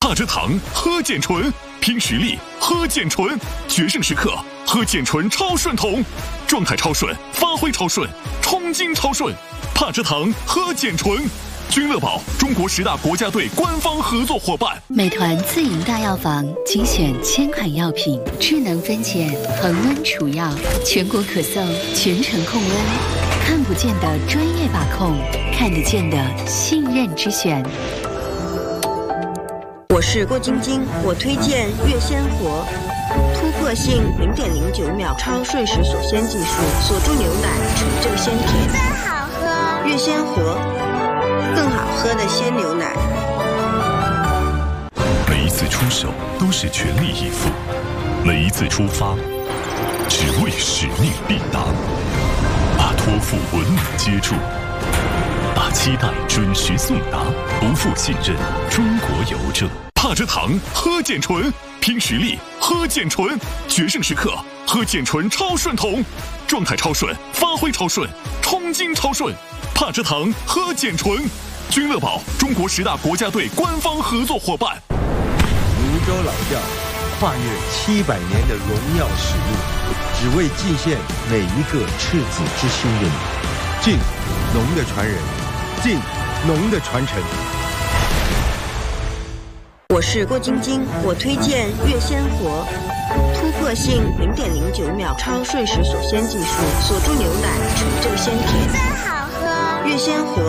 帕蔗糖喝健醇，拼实力喝健醇，决胜时刻喝健醇超顺酮，状态超顺，发挥超顺，冲劲超顺。帕蔗糖喝健醇，君乐宝中国10大国家队官方合作伙伴。 美团自营大药房精选1000款药品，智能分拣，恒温储药，全国可送，全程控温，看不见的专业把控，看得见的信任之选。 我是郭晶晶，我推荐悦鲜活，突破性0.09秒超瞬时锁鲜技术，锁住牛奶，纯正鲜甜， 真好喝。 悦鲜活，更好喝的鲜牛奶。 每一次出手都是全力以赴，每一次出发只为使命必达，把托付稳稳接住，把期待准时送达，不负信任，中国邮政。帕蔗糖喝健醇，拼实力喝健醇，决胜时刻喝健醇超顺酮，状态超顺，发挥超顺，冲劲超顺。帕蔗糖喝健醇，君乐宝中国10大国家队官方合作伙伴。 泸州老窖跨越700年的荣耀使命，只为祭献每一个赤子之心的你。敬农的传人，敬农的传承。 我是郭晶晶，我推荐悦鲜活，突破性0.09秒超瞬时锁鲜技术，锁住牛奶，纯正鲜甜， 真好喝。 悦鲜活。